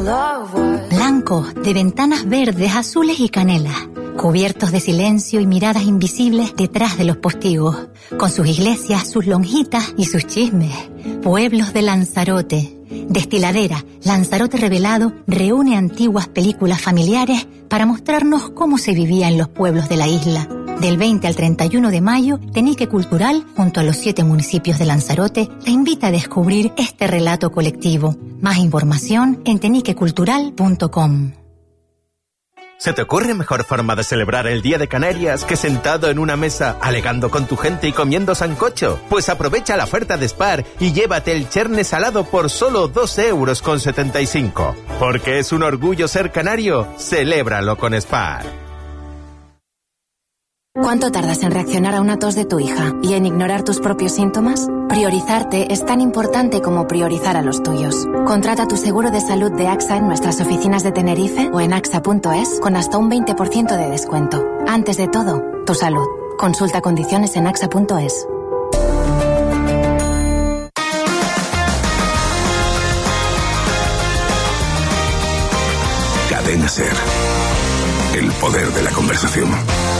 Blancos, de ventanas verdes, azules y canela, cubiertos de silencio y miradas invisibles detrás de los postigos, con sus iglesias, sus lonjitas y sus chismes. Pueblos de Lanzarote. Destiladera Lanzarote Revelado reúne antiguas películas familiares para mostrarnos cómo se vivía en los pueblos de la isla. Del 20 al 31 de mayo, Tenique Cultural, junto a los 7 municipios de Lanzarote, te invita a descubrir este relato colectivo. Más información en teniquecultural.com. ¿Se te ocurre mejor forma de celebrar el Día de Canarias que sentado en una mesa alegando con tu gente y comiendo sancocho? Pues aprovecha la oferta de Spar y llévate el cherne salado por solo 2,75 €. Porque es un orgullo ser canario, celébralo con Spar. ¿Cuánto tardas en reaccionar a una tos de tu hija y en ignorar tus propios síntomas? Priorizarte es tan importante como priorizar a los tuyos. Contrata tu seguro de salud de AXA en nuestras oficinas de Tenerife o en axa.es con hasta un 20% de descuento. Antes de todo, tu salud. Consulta condiciones en axa.es. Cadena SER. El poder de la conversación.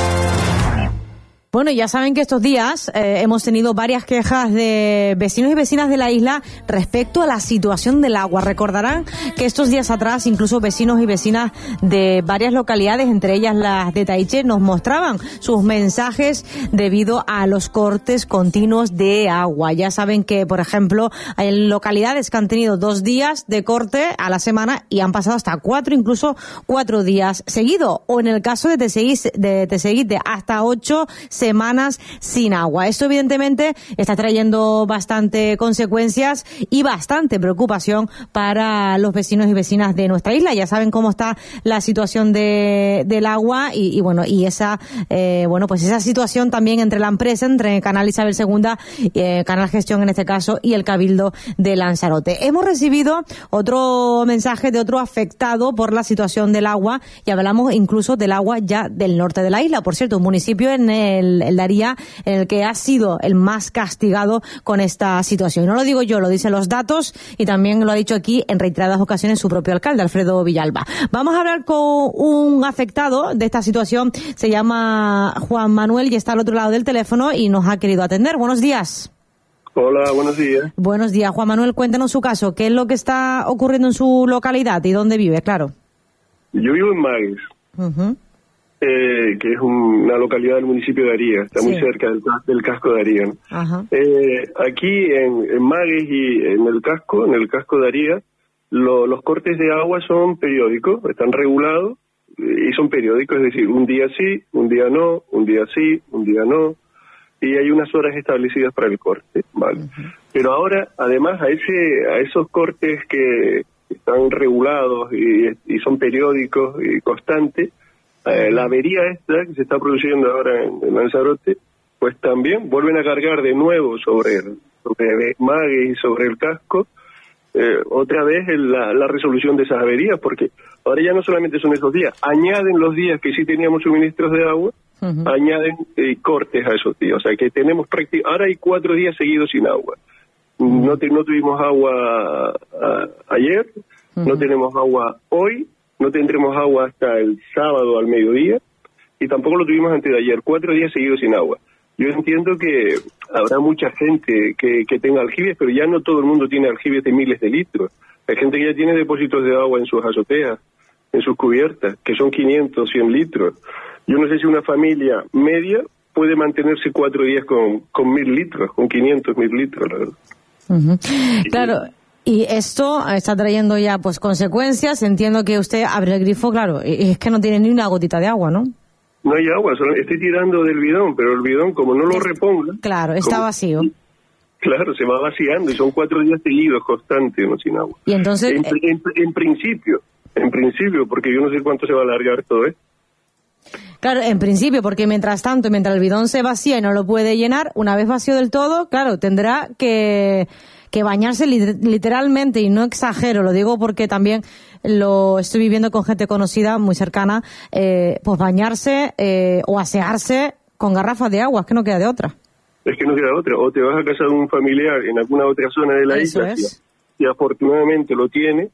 Bueno, ya saben que estos días hemos tenido varias quejas de vecinos y vecinas de la isla respecto a la situación del agua. Recordarán que estos días atrás incluso vecinos y vecinas de varias localidades, entre ellas las de Taiche, nos mostraban sus mensajes debido a los cortes continuos de agua. Ya saben que, por ejemplo, hay localidades que han tenido 2 días de corte a la semana y han pasado hasta 4, incluso 4 días seguidos. O en el caso de Teseguite, hasta 8 semanas sin agua. Esto evidentemente está trayendo bastante consecuencias y bastante preocupación para los vecinos y vecinas de nuestra isla. Ya saben cómo está la situación del agua y esa pues esa situación también entre la empresa, entre Canal Isabel II, Canal Gestión en este caso, y el Cabildo de Lanzarote. Hemos recibido otro mensaje de otro afectado por la situación del agua y hablamos incluso del agua ya del norte de la isla. Por cierto, un municipio en el Daría, en el que ha sido el más castigado con esta situación. Y no lo digo yo, lo dicen los datos y también lo ha dicho aquí en reiteradas ocasiones su propio alcalde, Alfredo Villalba. Vamos a hablar con un afectado de esta situación, se llama Juan Manuel y está al otro lado del teléfono y nos ha querido atender. Buenos días. Hola, buenos días. Buenos días, Juan Manuel, cuéntenos su caso. ¿Qué es lo que está ocurriendo en su localidad y dónde vive? Claro. Yo vivo en Magues. Uh-huh. Que es una localidad del municipio de Aría, está muy cerca del casco de Aría. Ajá. Aquí en Magues y en el casco de Aría, los cortes de agua son periódicos, están regulados y son periódicos, es decir, un día sí, un día no, un día sí, un día no, y hay unas horas establecidas para el corte, ¿vale? Uh-huh. Pero ahora, además, a esos cortes que están regulados y son periódicos y constantes, la avería esta que se está produciendo ahora en Lanzarote, pues también vuelven a cargar de nuevo sobre Magues y sobre el casco, otra vez la resolución de esas averías, porque ahora ya no solamente son esos días, añaden los días que sí teníamos suministros de agua, uh-huh. Añaden cortes a esos días, o sea que tenemos ahora hay 4 días seguidos sin agua. Uh-huh. No tuvimos agua ayer, uh-huh. No tenemos agua hoy, no tendremos agua hasta el sábado al mediodía y tampoco lo tuvimos antes de ayer, 4 días seguidos sin agua. Yo entiendo que habrá mucha gente que tenga aljibes, pero ya no todo el mundo tiene aljibes de miles de litros. Hay gente que ya tiene depósitos de agua en sus azoteas, en sus cubiertas, que son 500, 100 litros. Yo no sé si una familia media puede mantenerse 4 días con 1.000 litros, con 500, 1.000 litros, la verdad. Uh-huh. Claro. Y esto está trayendo ya pues consecuencias. Entiendo que usted abre el grifo, claro, y es que no tiene ni una gotita de agua, ¿no? No hay agua, estoy tirando del bidón, pero el bidón, como no lo reponga... Claro, está vacío. Claro, se va vaciando y son 4 días seguidos, constantes, no sin agua. Y entonces... En principio, porque yo no sé cuánto se va a alargar todo esto. Claro, en principio, porque mientras tanto, mientras el bidón se vacía y no lo puede llenar, una vez vacío del todo, claro, tendrá que bañarse literalmente, y no exagero, lo digo porque también lo estoy viviendo con gente conocida, muy cercana, pues bañarse o asearse con garrafas de agua, es que no queda de otra. Es que no queda otra, o te vas a casa de un familiar en alguna otra zona de la isla, si afortunadamente lo tiene,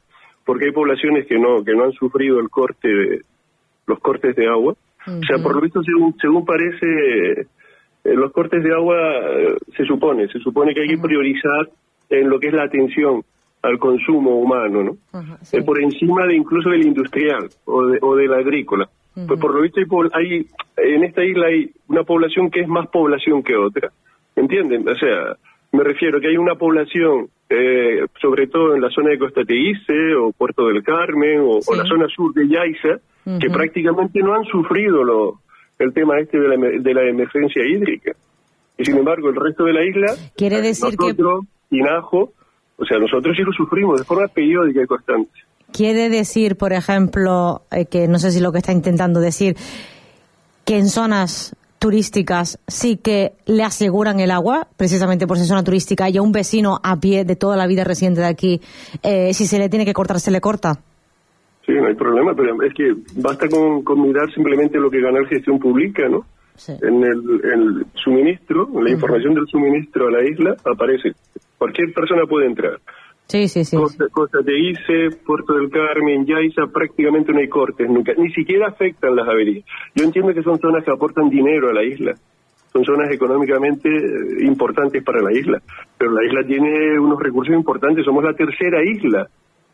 porque hay poblaciones que no han sufrido los cortes de agua. O sea, por lo visto, según parece, los cortes de agua se supone que hay que priorizar en lo que es la atención al consumo humano, ¿no? Sí. Por encima de incluso del industrial o del agrícola. Pues por lo visto hay en esta isla hay una población que es más población que otra, ¿entienden? O sea, me refiero que hay una población, sobre todo en la zona de Costa Teguise o Puerto del Carmen o la zona sur de Yaiza, que prácticamente no han sufrido el tema de la emergencia hídrica. Y sin embargo, el resto de la isla, quiere decir nosotros, Hinajo, o sea, nosotros sí lo sufrimos de forma periódica y constante. Quiere decir, por ejemplo, que no sé si lo que está intentando decir, que en zonas turísticas sí que le aseguran el agua, precisamente por ser zona turística, y a un vecino a pie de toda la vida residente de aquí, si se le tiene que cortar, se le corta. Sí, no hay problema, pero es que basta con mirar simplemente lo que Canal Gestión publica, ¿no? Sí. En el suministro, en la información del suministro a la isla, aparece. Cualquier persona puede entrar. Sí. Costa Teguise, Puerto del Carmen, Yaiza, prácticamente no hay cortes nunca, ni siquiera afectan las averías. Yo entiendo que son zonas que aportan dinero a la isla, son zonas económicamente importantes para la isla, pero la isla tiene unos recursos importantes, somos la tercera isla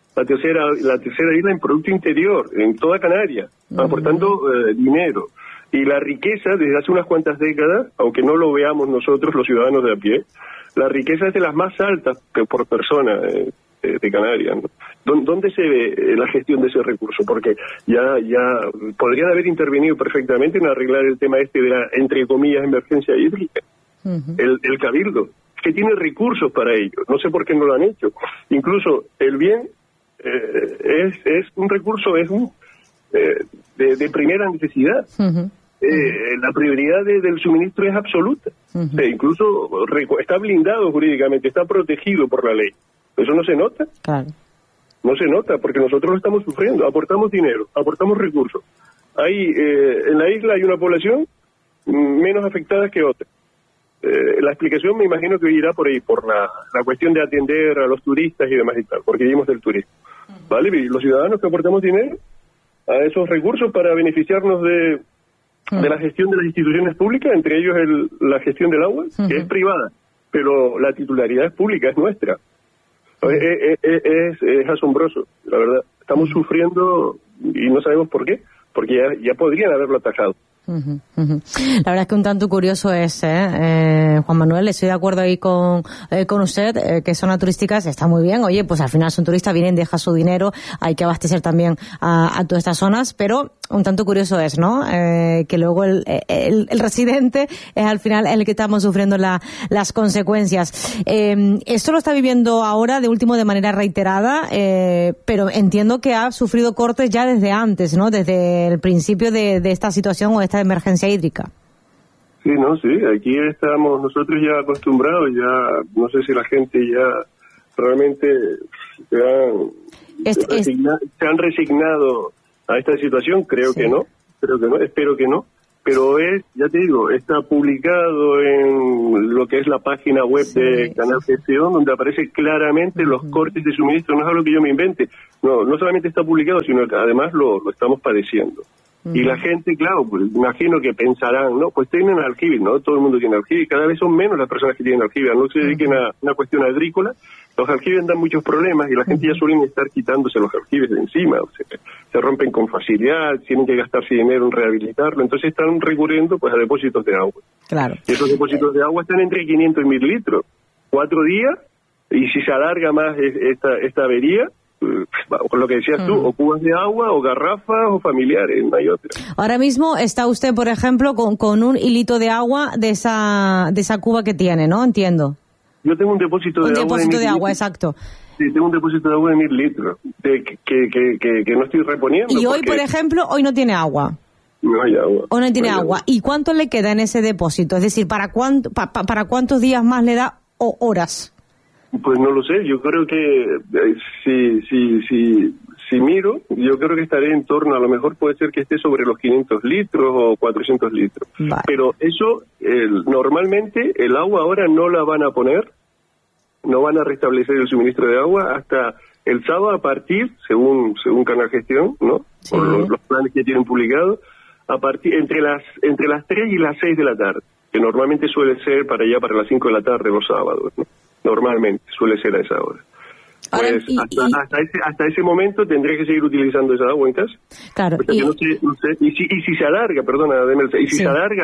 en Producto Interior, en toda Canarias, aportando dinero. Y la riqueza, desde hace unas cuantas décadas, aunque no lo veamos nosotros, los ciudadanos de a pie, la riqueza es de las más altas por persona de Canarias, ¿no? ¿Dónde se ve la gestión de ese recurso? Porque ya podrían haber intervenido perfectamente en arreglar el tema de la, entre comillas, emergencia hídrica. El Cabildo, que tiene recursos para ello, no sé por qué no lo han hecho. Incluso el bien es un recurso, de primera necesidad. La prioridad del suministro es absoluta. Incluso está blindado jurídicamente, está protegido por la ley. ¿Eso no se nota? Claro. No se nota, porque nosotros lo estamos sufriendo. Aportamos dinero, aportamos recursos. En la isla hay una población menos afectada que otra. La explicación me imagino que irá por ahí, por la cuestión de atender a los turistas y demás y tal, porque vivimos del turismo. ¿Vale? Y los ciudadanos que aportamos dinero a esos recursos para beneficiarnos de la gestión de las instituciones públicas, entre ellos la gestión del agua, que es privada, pero la titularidad es pública, es nuestra. Es asombroso, la verdad. Estamos sufriendo y no sabemos por qué, porque ya podrían haberlo atajado. La verdad es que un tanto curioso es, Juan Manuel, estoy de acuerdo ahí con usted, que zonas turísticas está muy bien, oye, pues al final son turistas, vienen, dejan su dinero, hay que abastecer también a todas estas zonas, pero un tanto curioso es, ¿no? Que luego el residente es al final el que estamos sufriendo las consecuencias. Esto lo está viviendo ahora de último de manera reiterada, pero entiendo que ha sufrido cortes ya desde antes, ¿no? Desde el principio de esta situación o de esta emergencia hídrica. Sí, aquí estamos nosotros ya acostumbrados, ya no sé si la gente ya realmente se han resignado a esta situación, creo que no, espero que no, pero ya te digo, está publicado en lo que es la página web de Canal Gestión, donde aparece claramente los cortes de suministro, no es algo que yo me invente, no solamente está publicado, sino que además lo estamos padeciendo. Y la gente, claro, pues imagino que pensarán, ¿no? Pues tienen aljibes, ¿no? Todo el mundo tiene aljibes, cada vez son menos las personas que tienen aljibes, no se dediquen a una cuestión agrícola, los aljibes dan muchos problemas y la gente ya suelen estar quitándose los aljibes de encima, o sea, se rompen con facilidad, tienen que gastarse dinero en rehabilitarlo, entonces están recurriendo pues a depósitos de agua. Claro. Y esos depósitos de agua están entre 500 y 1000 litros, 4 días, y si se alarga más esta avería, con lo que decías tú, o cubas de agua, o garrafas, o familiares, no hay otra. Ahora mismo está usted, por ejemplo, con un hilito de agua de esa cuba que tiene, ¿no? Entiendo. Yo tengo un depósito de agua. Exacto. Sí, tengo un depósito de agua de 1000 litros, que no estoy reponiendo. Y hoy, por ejemplo, hoy no tiene agua. No hay agua. Hoy no tiene agua. ¿Y cuánto le queda en ese depósito? Es decir, ¿para cuántos días más le da o horas? Pues no lo sé, yo creo que si miro, yo creo que estaré en torno, a lo mejor puede ser que esté sobre los 500 litros o 400 litros. Vale. Pero eso, normalmente el agua ahora no la van a poner, no van a restablecer el suministro de agua hasta El sábado a partir, según Canal Gestión, ¿no? Sí. Por los planes que tienen publicados, a partir entre las 3 y las 6 de la tarde, que normalmente suele ser para las 5 de la tarde los sábados, ¿no? Normalmente suele ser a esa hora. Ahora, Pues hasta ese momento tendré que seguir utilizando esa agua en casa. Claro. No sé. Y si se alarga, perdona, y si se alarga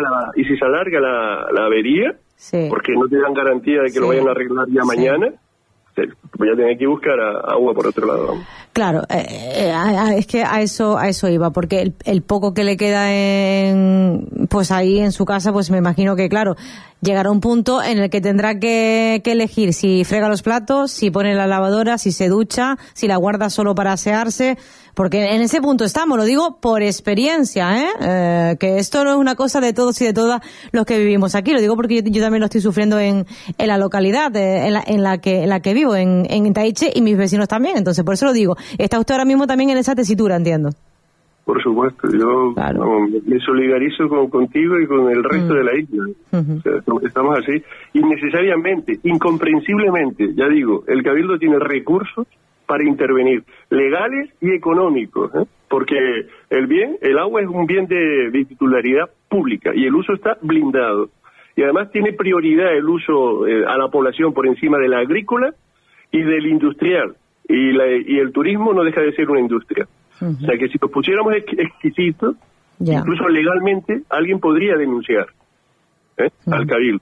la avería, porque no te dan garantía de que lo vayan a arreglar ya mañana, voy a tener que buscar agua por otro lado. Claro, es que a eso iba, porque el poco que le queda pues ahí en su casa, pues me imagino que, claro, llegará un punto en el que tendrá que elegir si frega los platos, si pone la lavadora, si se ducha, si la guarda solo para asearse, porque en ese punto estamos, lo digo por experiencia, que esto no es una cosa de todos y de todas los que vivimos aquí, lo digo porque yo también lo estoy sufriendo en la localidad en la que vivo, en Taiche, y mis vecinos también, entonces por eso lo digo. Está usted ahora mismo también en esa tesitura, entiendo. Por supuesto, yo me solidarizo contigo y con el resto de la isla. O sea, estamos así. Innecesariamente, incomprensiblemente, ya digo, el Cabildo tiene recursos para intervenir, legales y económicos, porque el agua es un bien de titularidad pública y el uso está blindado. Y además tiene prioridad el uso a la población por encima de la agrícola y del industrial. Y el turismo no deja de ser una industria. O sea que si nos pusiéramos exquisitos, incluso legalmente, alguien podría denunciar al Cabildo.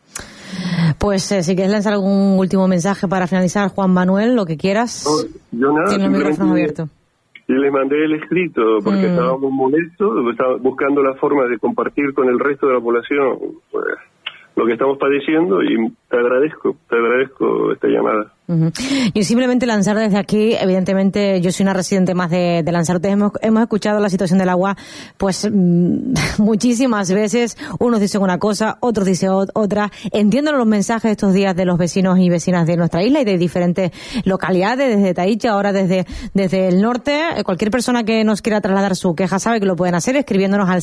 Pues si quieres lanzar algún último mensaje para finalizar, Juan Manuel, lo que quieras. No, yo nada. Tiene el micrófono abierto. Y le mandé el escrito porque estábamos molestos, estaba buscando la forma de compartir con el resto de la población pues, lo que estamos padeciendo, y te agradezco esta llamada. Y simplemente lanzar desde aquí, evidentemente yo soy una residente más de Lanzarote, hemos escuchado la situación del agua pues muchísimas veces, unos dicen una cosa, otros dicen otra. Entiendo los mensajes estos días de los vecinos y vecinas de nuestra isla y de diferentes localidades, desde Taiche, ahora desde el norte. Cualquier persona que nos quiera trasladar su queja sabe que lo pueden hacer escribiéndonos al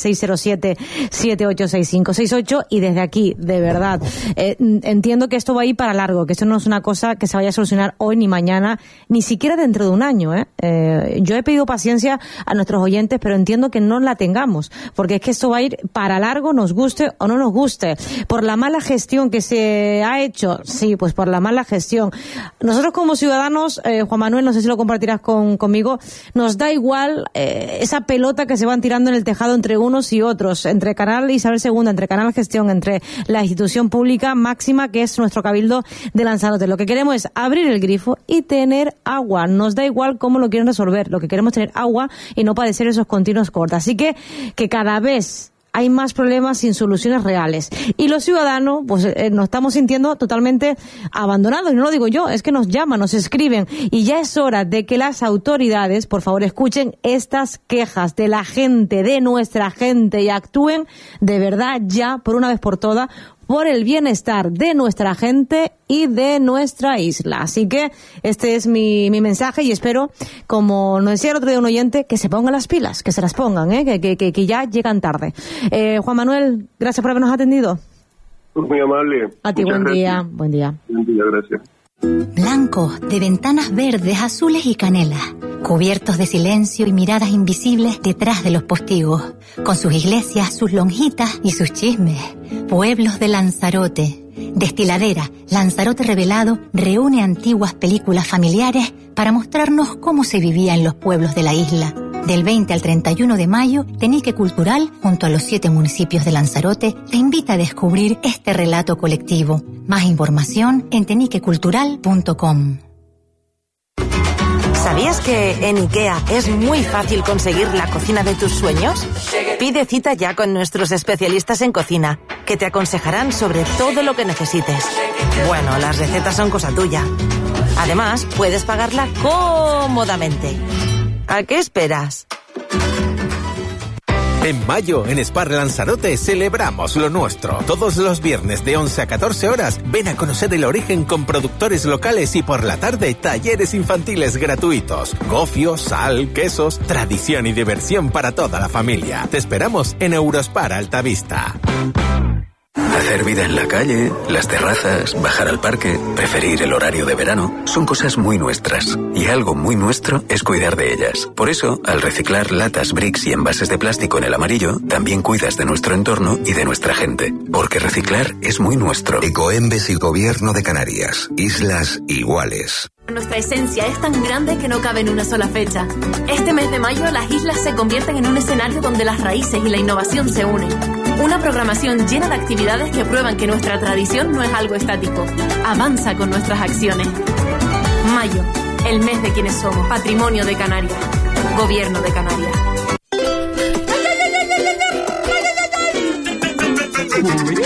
607-786568, y desde aquí, de verdad, entiendo que esto va a ir para largo, que esto no es una cosa que se vaya a solucionar hoy ni mañana, ni siquiera dentro de un año. Yo he pedido paciencia a nuestros oyentes, pero entiendo que no la tengamos, porque es que esto va a ir para largo, nos guste o no nos guste, por la mala gestión que se ha hecho. Sí, pues por la mala gestión. Nosotros como ciudadanos, Juan Manuel, no sé si lo compartirás conmigo, nos da igual esa pelota que se van tirando en el tejado entre unos y otros, entre Canal Isabel II, entre Canal Gestión, entre la institución pública máxima que es nuestro Cabildo de Lanzarote. Lo que queremos es abrir el grifo y tener agua. Nos da igual cómo lo quieren resolver. Lo que queremos es tener agua y no padecer esos continuos cortes. Así que cada vez hay más problemas sin soluciones reales. Y los ciudadanos, pues nos estamos sintiendo totalmente abandonados. Y no lo digo yo, es que nos llaman, nos escriben. Y ya es hora de que las autoridades, por favor, escuchen estas quejas de la gente, de nuestra gente, y actúen de verdad ya, por una vez por todas, por el bienestar de nuestra gente y de nuestra isla. Así que este es mi mensaje, y espero, como nos decía el otro día un oyente, que se pongan las pilas, que se las pongan, que ya llegan tarde. Juan Manuel, gracias por habernos atendido. Muy amable. A ti, buen día. Buen día. Buen día, gracias. Blancos, de ventanas verdes, azules y canela, cubiertos de silencio y miradas invisibles detrás de los postigos, con sus iglesias, sus lonjitas y sus chismes. Pueblos de Lanzarote. Destiladera Lanzarote Revelado reúne antiguas películas familiares para mostrarnos cómo se vivía en los pueblos de la isla. Del 20 al 31 de mayo, Tenique Cultural, junto a los 7 municipios de Lanzarote, te invita a descubrir este relato colectivo. Más información en teniquecultural.com. ¿Sabías que en IKEA es muy fácil conseguir la cocina de tus sueños? Pide cita ya con nuestros especialistas en cocina, que te aconsejarán sobre todo lo que necesites. Bueno, las recetas son cosa tuya. Además, puedes pagarla cómodamente. ¿A qué esperas? En mayo, en Spar Lanzarote, celebramos lo nuestro. Todos los viernes de 11 a 14 horas, ven a conocer el origen con productores locales, y por la tarde, talleres infantiles gratuitos. Gofio, sal, quesos, tradición y diversión para toda la familia. Te esperamos en Eurospar Altavista. Hacer vida en la calle, las terrazas, bajar al parque, preferir el horario de verano, son cosas muy nuestras. Y algo muy nuestro es cuidar de ellas. Por eso, al reciclar latas, bricks y envases de plástico en el amarillo, también cuidas de nuestro entorno y de nuestra gente. Porque reciclar es muy nuestro. Ecoembes y Gobierno de Canarias. Islas iguales. Nuestra esencia es tan grande que no cabe en una sola fecha. Este mes de mayo, las islas se convierten en un escenario donde las raíces y la innovación se unen. Una programación llena de actividades que prueban que nuestra tradición no es algo estático. Avanza con nuestras acciones. Mayo, el mes de quienes somos. Patrimonio de Canarias. Gobierno de Canarias.